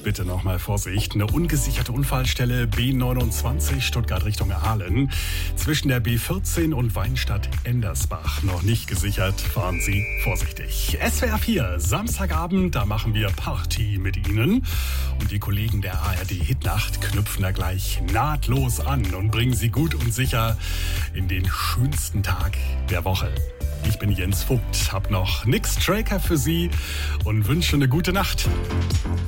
bitte nochmal Vorsicht. Eine ungesicherte Unfallstelle B29 Stuttgart Richtung Aalen. Zwischen der B14 und Weinstadt-Endersbach. Noch nicht gesichert, fahren Sie vorsichtig. SWR 4, Samstagabend, da machen wir Party mit Ihnen. Und die Kollegen der ARD Hitnacht knüpfen da gleich nahtlos an und bringen Sie gut und sicher in den schönsten Tag der Woche. Ich bin Jens Vogt, hab noch nix Tracker für Sie und wünsche eine gute Nacht.